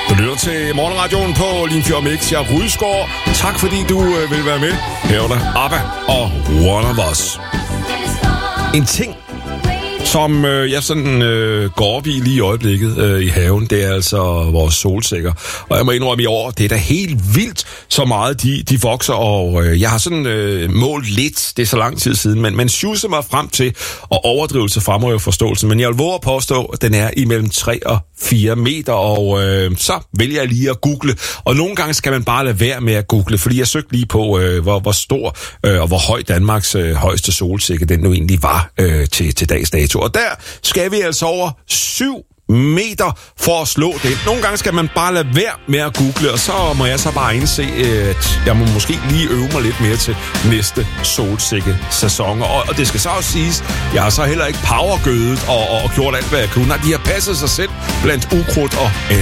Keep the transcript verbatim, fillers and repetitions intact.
Du lytter til Morgenradioen på Limfjord Mix. Jeg er Rydskov. Tak fordi du øh, vil være med. Her er der ABBA og One of Us. En ting, som øh, jeg sådan øh, går op i lige i øjeblikket øh, i haven, det er altså vores solsikker. Og jeg må indrømme i år, det er da helt vildt, så meget de, de vokser. Og øh, jeg har sådan øh, målt lidt, det er så lang tid siden, men man sjusser mig frem til, og overdrivelse fremmer jo forståelsen. Men jeg vil våge at påstå, at den er imellem tre og fire meter, og øh, så vælger jeg lige at google. Og nogle gange skal man bare lade være med at google, fordi jeg søgte lige på, øh, hvor, hvor stor øh, og hvor høj Danmarks øh, højeste solsikke den nu egentlig var øh, til, til dags dato. Og der skal vi altså over syv meter for at slå det. Nogle gange skal man bare lade være med at google, og så må jeg så bare indse, at jeg må måske lige øve mig lidt mere til næste solsikke-sæson. Og, og det skal så også siges, jeg har så heller ikke powergødet og, og, og gjort alt, hvad jeg kunne. Nej, de har passet sig selv blandt ukrudt og